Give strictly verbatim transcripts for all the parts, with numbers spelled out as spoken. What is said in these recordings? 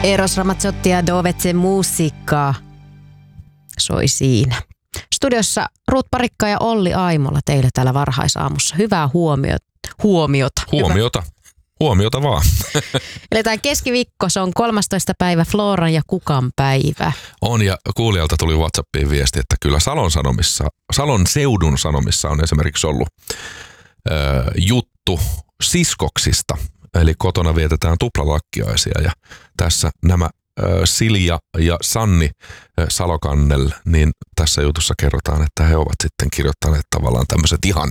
Eros Ramazzotti ja Dovetse musiikkaa soi siinä. Studiossa Ruut Parikka ja Olli Aimola teille täällä varhaisaamussa. Hyvää huomiota. Huomiota. Huomiota. Hyvä. Huomiota vaan. Eletään keskiviikko, se on kolmastoista päivä, Floran ja Kukan päivä. On, ja kuulijalta tuli WhatsAppiin viesti, että kyllä Salon Sanomissa, Salon seudun Sanomissa on esimerkiksi ollut äh, juttu siskoksista. Eli kotona vietetään tuplalakkiaisia, ja tässä nämä äh, Silja ja Sanni äh, Salokannel, niin tässä jutussa kerrotaan, että he ovat sitten kirjoittaneet tavallaan tämmöiset ihan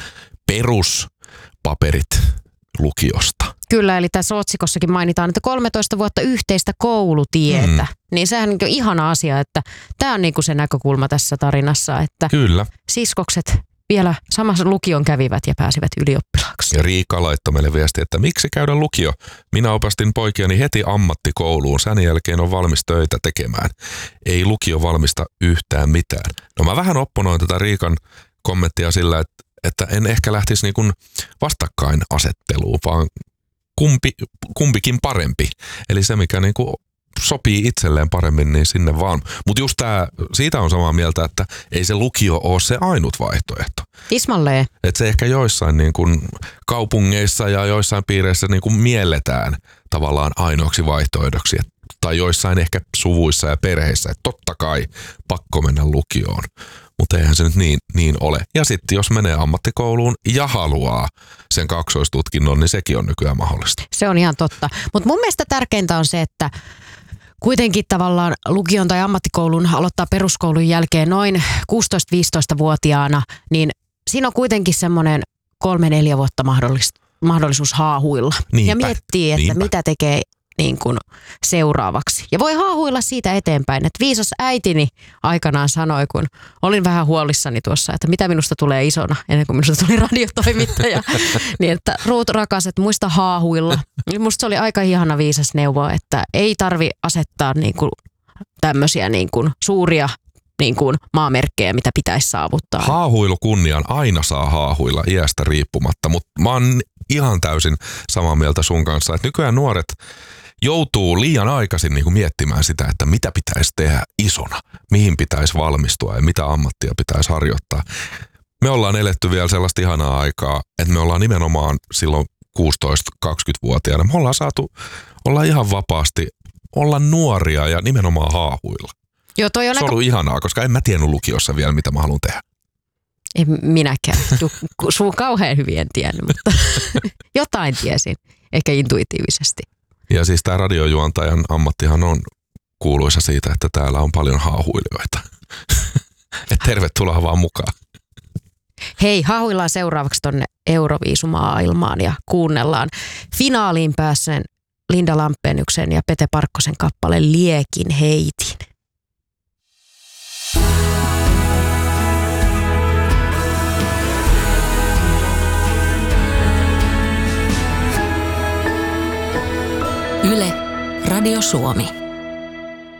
peruspaperit lukiosta. Kyllä, eli tässä otsikossakin mainitaan, että kolmetoista vuotta yhteistä koulutietä. Mm. Niin sehän on ihana asia, että tämä on niinku se näkökulma tässä tarinassa, että Kyllä. siskokset vielä samassa lukion kävivät ja pääsivät ylioppilaaksi. Ja Riikka laittoi meille viesti, että miksi käydä lukio? Minä opastin poikiani heti ammattikouluun. Sen jälkeen on valmis töitä tekemään. Ei lukio valmista yhtään mitään. No mä vähän opponoin tätä Riikan kommenttia sillä, että, että en ehkä lähtisi niin kuin vastakkainasetteluun, vaan kumpi, kumpikin parempi. Eli se, mikä niin kuin sopii itselleen paremmin, niin sinne vaan. Mutta just tää, siitä on samaa mieltä, että ei se lukio ole se ainut vaihtoehto. Tismalleen. Että se ehkä joissain niin kun kaupungeissa ja joissain piireissä niin kun mielletään tavallaan ainoaksi vaihtoehdoksi. Et, tai joissain ehkä suvuissa ja perheissä, että totta kai pakko mennä lukioon. Mutta eihän se nyt niin, niin ole. Ja sitten jos menee ammattikouluun ja haluaa sen kaksoistutkinnon, niin sekin on nykyään mahdollista. Se on ihan totta. Mutta mun mielestä tärkeintä on se, että kuitenkin tavallaan lukion tai ammattikoulun aloittaa peruskoulun jälkeen noin kuusitoista-viisitoista-vuotiaana, niin siinä on kuitenkin semmoinen kolme neljä vuotta mahdollis- mahdollisuus haahuilla. Niinpä, ja miettiä, että niinpä. mitä tekee niin kuin seuraavaksi. Ja voi haahuilla siitä eteenpäin, että viisas äitini aikanaan sanoi, kun olin vähän huolissani tuossa, että mitä minusta tulee isona, ennen kuin minusta tuli radiotoimittaja, niin että Ruut rakas, että muista haahuilla. Musta se oli aika ihana viisas neuvo, että ei tarvi asettaa niin kuin tämmöisiä niin kuin suuria niin kuin maamerkkejä, mitä pitäisi saavuttaa. Haahuilu kunniaan, aina saa haahuilla iästä riippumatta, mutta mä oon ihan täysin samaa mieltä sun kanssa, että nykyään nuoret joutuu liian aikaisin niin kuin miettimään sitä, että mitä pitäisi tehdä isona, mihin pitäisi valmistua ja mitä ammattia pitäisi harjoittaa. Me ollaan eletty vielä sellaista ihanaa aikaa, että me ollaan nimenomaan silloin kuusitoista-kaksikymmentävuotiaana. Me ollaan saatu olla ihan vapaasti, olla nuoria ja nimenomaan haahuilla. Joo, toi on se on aika... ollut ihanaa, koska en mä tiennyt lukiossa vielä, mitä mä haluan tehdä. En minäkään. Sun kauhean hyvin en tiennyt, mutta jotain tiesin, ehkä intuitiivisesti. Ja siis tämä radiojuontajan ammattihan on kuuluisa siitä, että täällä on paljon haahuilijoita. Et tervetuloa vaan mukaan. Hei, haahuillaan seuraavaksi tonne Euroviisumaailmaan ja kuunnellaan finaaliin päässeen Linda Lampeenyksen ja Pete Parkkosen kappale Liekin heitin. Yle, Radio Suomi.